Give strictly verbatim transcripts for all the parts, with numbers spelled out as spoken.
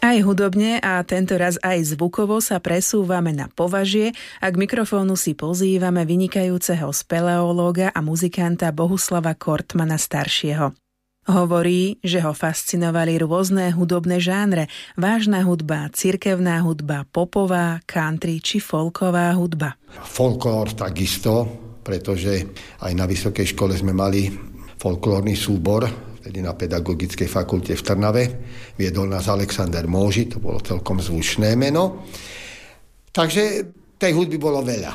Aj hudobne a tento raz aj zvukovo sa presúvame na Považie a k mikrofónu si pozývame vynikajúceho speleológa a muzikanta Bohuslava Kortmana staršieho. Hovorí, že ho fascinovali rôzne hudobné žánre, vážna hudba, cirkevná hudba, popová, country či folková hudba. Folklór takisto, pretože aj na vysokej škole sme mali folklórny súbor, tedy na Pedagogickej fakulte v Trnave. Viedol nás Alexander Móži, to bolo celkom zvučné meno. Takže tej hudby bolo veľa.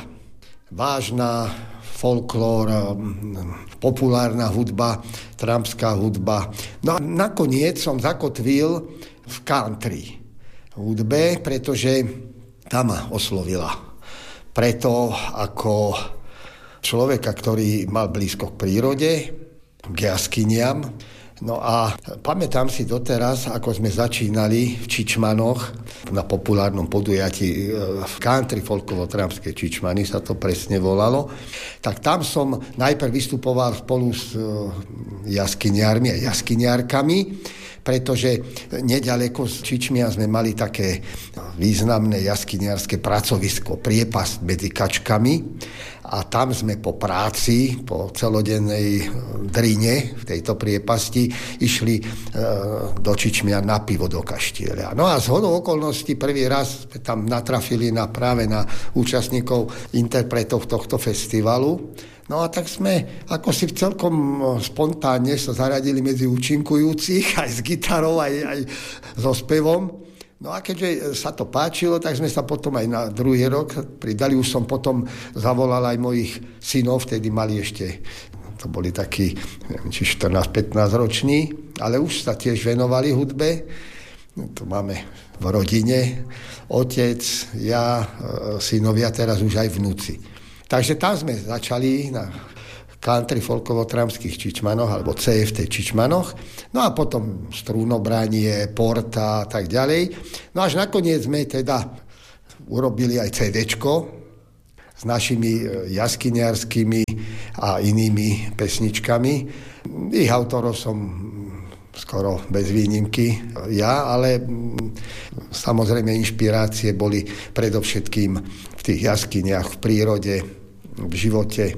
Vážna, folklór, populárna hudba, trampská hudba. No a nakoniec som zakotvil v country hudbe, pretože tá ma oslovila. Preto ako človeka, ktorý mal blízko k prírode, k jaskyniam. No a pamätám si doteraz, ako sme začínali v Čičmanoch, na populárnom podujatí v country folkovo-trampské Čičmany sa to presne volalo, tak tam som najprv vystupoval spolu s jaskyniarmi a jaskyniarkami, pretože nedaleko z Čičmia sme mali také významné jaskyniarské pracovisko, priepasť medzi Kačkami, a tam sme po práci, po celodennej drine v tejto priepasti išli e, do Čičmia na pivo do Kaštieľa. No a zhodou okolností prvý raz sme tam natrafili na, práve na účastníkov, interpretov tohto festivalu. No a tak sme ako si celkom spontánne sa zaradili medzi účinkujúcich, aj s gitarou, aj, aj so spevom. No a keďže sa to páčilo, tak sme sa potom aj na druhý rok pridali. Už som potom zavolal aj mojich synov, vtedy mali ešte, to boli takí, neviem, či štrnásť pätnásť roční, ale už sa tiež venovali hudbe. To máme v rodine, otec, ja, synovia, teraz už aj vnúci. Takže tam sme začali na country folkovo-trampských Čičmanoch, alebo cé ef té Čičmanoch, no a potom strúnobranie, porta a tak ďalej. No až nakoniec sme teda urobili aj cé déčko s našimi jaskyniarskými a inými pesničkami. Ich autorov som skoro bez výnimky ja, ale samozrejme inšpirácie boli predovšetkým v tých jaskyniach, v prírode, v živote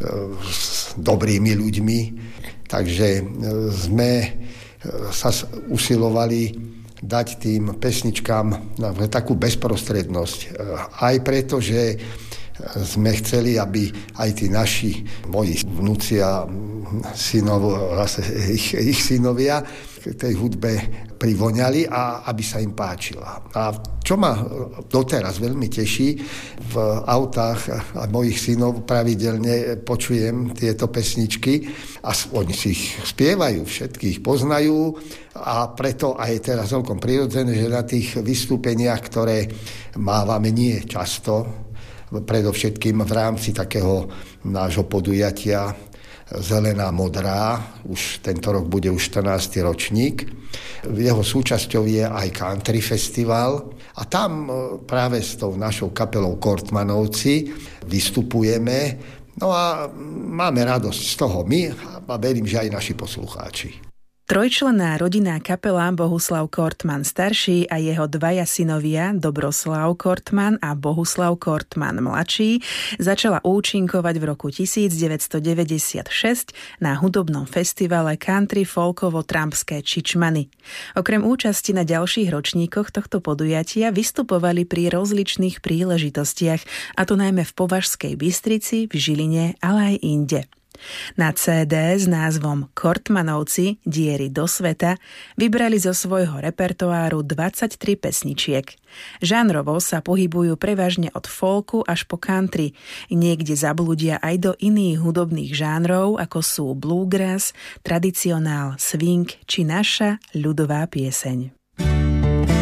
s dobrými ľuďmi. Takže sme sa usilovali dať tým pesničkám takú bezprostrednosť. Aj preto, že sme chceli, aby aj tí naši, moji vnúci a synov, ich, ich synovia k tej hudbe privoňali a aby sa im páčila. A čo ma doteraz veľmi teší, v autách a mojich synov pravidelne počujem tieto pesničky a oni si ich spievajú, všetky ich poznajú a preto aj teraz celkom prirodzené, že na tých vystúpeniach, ktoré mávame nie často, predovšetkým v rámci takého nášho podujatia Zelená modrá, už tento rok bude už štrnásty ročník. Jeho súčasťou je aj country festival a tam práve s tou našou kapelou Kortmanovci vystupujeme. No a máme radosť z toho my a verím, že aj naši poslucháči. Trojčlenná rodinná kapela Bohuslav Kortman starší a jeho dvaja synovia Dobroslav Kortman a Bohuslav Kortman mladší začala účinkovať v roku devätnásťstodeväťdesiatšesť na hudobnom festivale country folkovo-trampské Čičmany. Okrem účasti na ďalších ročníkoch tohto podujatia vystupovali pri rozličných príležitostiach, a to najmä v Považskej Bystrici, v Žiline, ale aj inde. Na cé dé s názvom Kortmanovci – Diery do sveta vybrali zo svojho repertoáru dvadsaťtri pesničiek. Žánrovo sa pohybujú prevažne od folku až po country. Niekde zablúdia aj do iných hudobných žánrov, ako sú bluegrass, tradicionál, swing či naša ľudová pieseň.